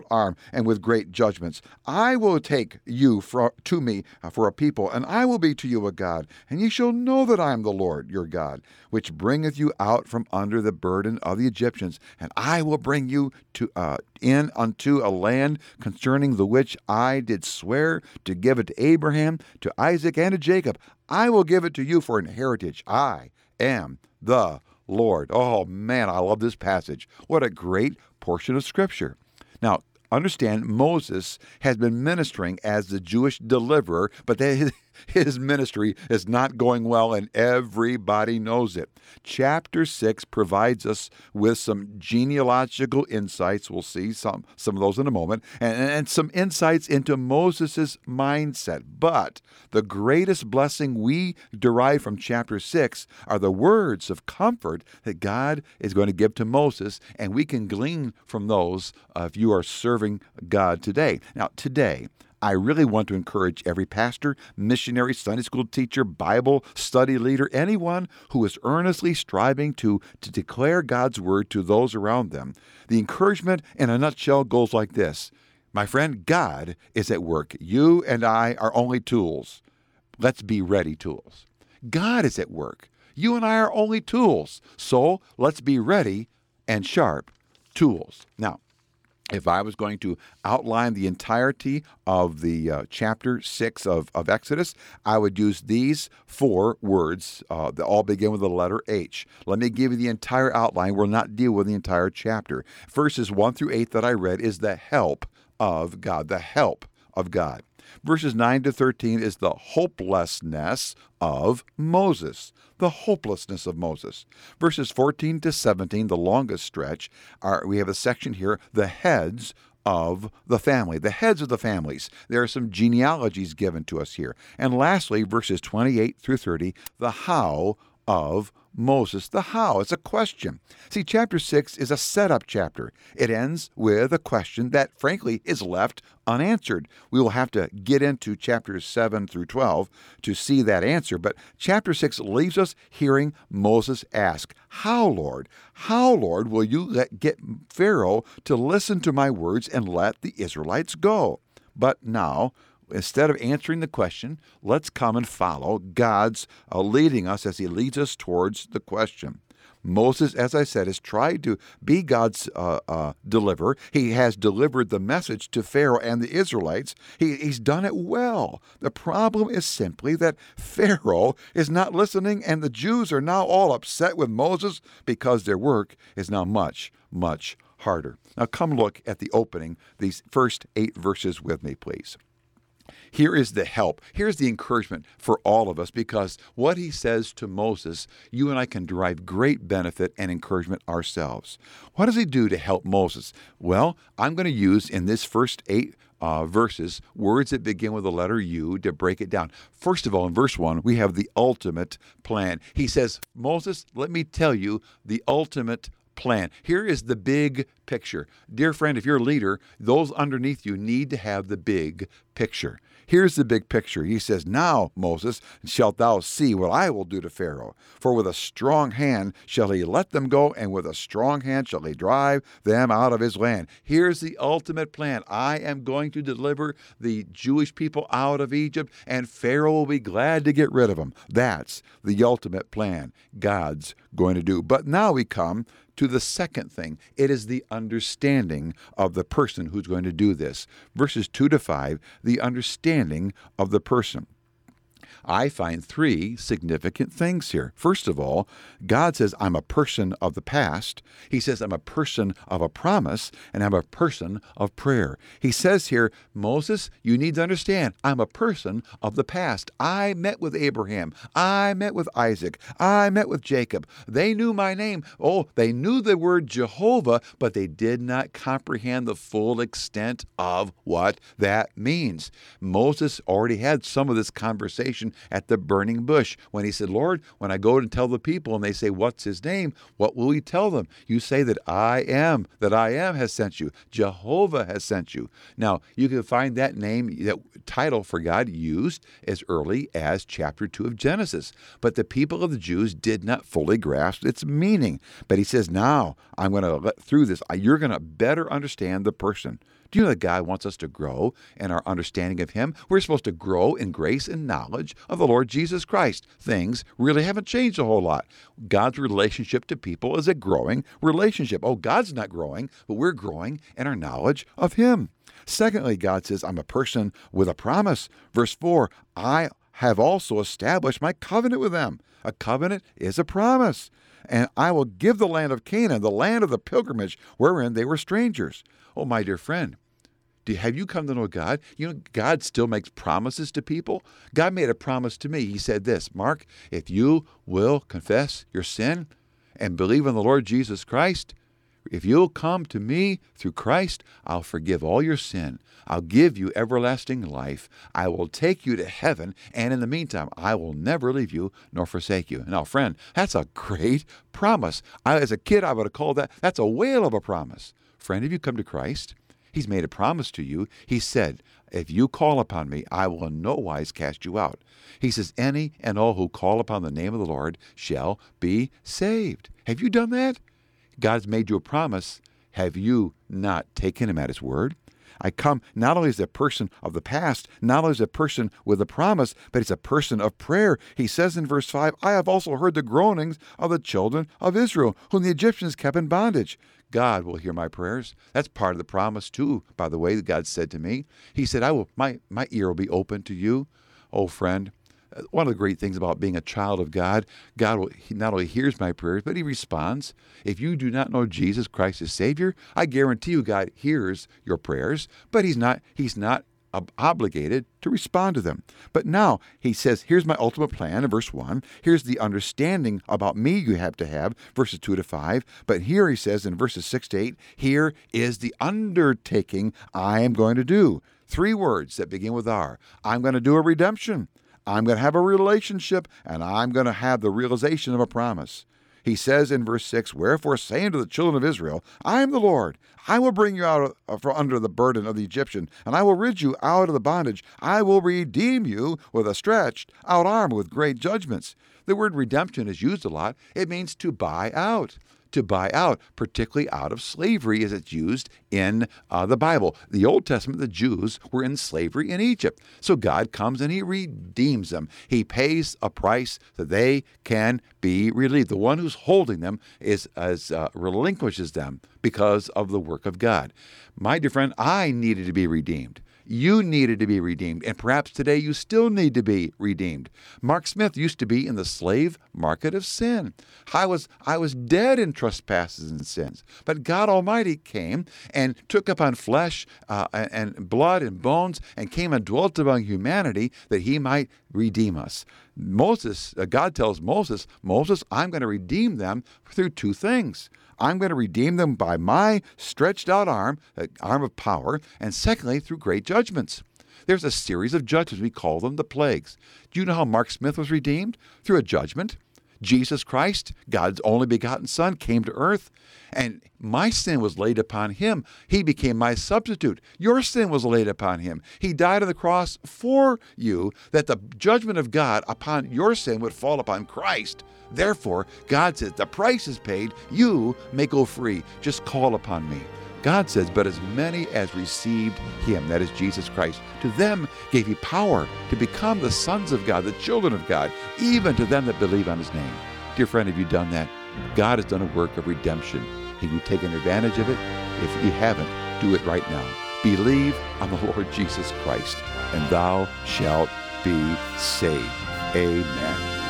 arm and with great judgments. I will take you to me for a people, and I will be to you a God, and ye shall know that I am the Lord your God, which bringeth you out from under the burden of the Egyptians, and I will bring you in unto a land concerning the which I did swear to give it to Abraham, to Isaac, and to Jacob. I will give it to you for an heritage. I am the Lord. Oh man, I love this passage. What a great portion of Scripture. Now, understand, Moses has been ministering as the Jewish deliverer, but his ministry is not going well, and everybody knows it. Chapter 6 provides us with some genealogical insights. We'll see some of those in a moment, and some insights into Moses' mindset. But the greatest blessing we derive from chapter 6 are the words of comfort that God is going to give to Moses, and we can glean from those if you are serving God today. Now, today, I really want to encourage every pastor, missionary, Sunday school teacher, Bible study leader, anyone who is earnestly striving to declare God's word to those around them. The encouragement in a nutshell goes like this. My friend, God is at work. You and I are only tools. Let's be ready tools. God is at work. You and I are only tools. So let's be ready and sharp tools. Now, if I was going to outline the entirety of the chapter 6 of Exodus, I would use these 4 words that all begin with the letter H. Let me give you the entire outline. We'll not deal with the entire chapter. Verses 1 through 8 that I read is the help of God, the help of God. Verses 9 to 13 is the hopelessness of Moses. The hopelessness of Moses. Verses 14 to 17, the longest stretch, we have a section here, the heads of the family, the heads of the families. There are some genealogies given to us here. And lastly, verses 28 through 30, the how of Moses. The how. It's a question. See, chapter 6 is a setup chapter. It ends with a question that, frankly, is left unanswered. We will have to get into chapters 7 through 12 to see that answer, but chapter 6 leaves us hearing Moses ask, How, Lord, will you get Pharaoh to listen to my words and let the Israelites go? But now, instead of answering the question, let's come and follow God's leading us as he leads us towards the question. Moses, as I said, has tried to be God's deliverer. He has delivered the message to Pharaoh and the Israelites. He's done it well. The problem is simply that Pharaoh is not listening, and the Jews are now all upset with Moses because their work is now much, much harder. Now come look at the opening, these first 8 verses with me, please. Here is the help. Here's the encouragement for all of us, because what he says to Moses, you and I can derive great benefit and encouragement ourselves. What does he do to help Moses? Well, I'm going to use in this first 8 verses words that begin with the letter U to break it down. First of all, in verse 1, we have the ultimate plan. He says, Moses, let me tell you the ultimate plan. Here is the big picture. Dear friend, if you're a leader, those underneath you need to have the big picture. Here's the big picture. He says, Now, Moses, shalt thou see what I will do to Pharaoh. For with a strong hand shall he let them go, and with a strong hand shall he drive them out of his land. Here's the ultimate plan. I am going to deliver the Jewish people out of Egypt, and Pharaoh will be glad to get rid of them. That's the ultimate plan God's going to do. But now we come to the second thing. It is the understanding of the person who's going to do this. Verses 2 to 5, the understanding of the person. I find 3 significant things here. First of all, God says, I'm a person of the past. He says, I'm a person of a promise, and I'm a person of prayer. He says here, Moses, you need to understand, I'm a person of the past. I met with Abraham. I met with Isaac. I met with Jacob. They knew my name. Oh, they knew the word Jehovah, but they did not comprehend the full extent of what that means. Moses already had some of this conversation at the burning bush when he said, Lord, when I go and tell the people and they say, what's his name? What will we tell them? You say that I am has sent you. Jehovah has sent you. Now, you can find that name, that title for God used as early as chapter 2 of Genesis. But the people of the Jews did not fully grasp its meaning. But he says, now I'm going to let through this. You're going to better understand the person. Do you know that God wants us to grow in our understanding of Him? We're supposed to grow in grace and knowledge of the Lord Jesus Christ. Things really haven't changed a whole lot. God's relationship to people is a growing relationship. Oh, God's not growing, but we're growing in our knowledge of Him. Secondly, God says, I'm a person with a promise. Verse 4, I have also established my covenant with them. A covenant is a promise. And I will give the land of Canaan, the land of the pilgrimage, wherein they were strangers. Oh, my dear friend, have you come to know God? You know, God still makes promises to people. God made a promise to me. He said this, Mark, if you will confess your sin and believe in the Lord Jesus Christ, if you'll come to me through Christ, I'll forgive all your sin. I'll give you everlasting life. I will take you to heaven. And in the meantime, I will never leave you nor forsake you. Now, friend, that's a great promise. As a kid, I would have called that's a whale of a promise. Friend, have you come to Christ? He's made a promise to you. He said, if you call upon me, I will in no wise cast you out. He says, any and all who call upon the name of the Lord shall be saved. Have you done that? God's made you a promise. Have you not taken him at his word? I come not only as a person of the past, not only as a person with a promise, but he's a person of prayer. He says in verse 5, I have also heard the groanings of the children of Israel, whom the Egyptians kept in bondage. God will hear my prayers. That's part of the promise too, by the way, that God said to me. He said, my ear will be open to you. Oh, friend, one of the great things about being a child of God, He not only hears my prayers, but he responds. If you do not know Jesus Christ as Savior, I guarantee you God hears your prayers, but he's not obligated to respond to them. But now he says, here's my ultimate plan in verse 1. Here's the understanding about me you have to have, verses 2 to 5. But here he says in verses 6 to 8, here is the undertaking I am going to do. 3 words that begin with R. I'm going to do a redemption. I'm going to have a relationship, and I'm going to have the realization of a promise. He says in verse 6, wherefore say unto the children of Israel, I am the Lord. I will bring you out from under the burden of the Egyptian, and I will rid you out of the bondage. I will redeem you with a stretched out arm with great judgments. The word redemption is used a lot. It means to buy out. To buy out, particularly out of slavery, as it's used in the Bible. The Old Testament, the Jews were in slavery in Egypt. So God comes and he redeems them. He pays a price that they can be relieved. The one who's holding them relinquishes them because of the work of God. My dear friend, I needed to be redeemed. You needed to be redeemed, and perhaps today you still need to be redeemed. Mark Smith used to be in the slave market of sin. I was dead in trespasses and sins, but God Almighty came and took upon flesh and blood and bones and came and dwelt among humanity that he might redeem us. God tells Moses, I'm going to redeem them through 2 things. I'm going to redeem them by my stretched out arm, the arm of power, and secondly, through great judgments. There's a series of judgments. We call them the plagues. Do you know how Mark Smith was redeemed? Through a judgment. Jesus Christ, God's only begotten Son, came to earth, and my sin was laid upon him. He became my substitute. Your sin was laid upon him. He died on the cross for you, that the judgment of God upon your sin would fall upon Christ. Therefore, God says, the price is paid. You may go free. Just call upon me. God says, but as many as received him, that is Jesus Christ, to them gave he power to become the sons of God, the children of God, even to them that believe on his name. Dear friend, have you done that? God has done a work of redemption. Have you taken advantage of it? If you haven't, do it right now. Believe on the Lord Jesus Christ, and thou shalt be saved. Amen.